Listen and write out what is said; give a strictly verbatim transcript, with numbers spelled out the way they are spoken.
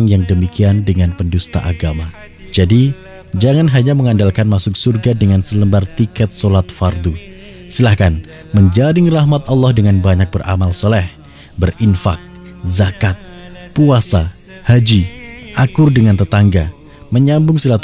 orang yang demikian dengan pendusta agama. Jadi, jangan hanya mengandalkan masuk surga dengan selembar tiket sholat fardu. Silahkan menjaring rahmat Allah dengan banyak beramal soleh, berinfak, zakat, puasa, haji, akur dengan tetangga, menyambung silaturahmi,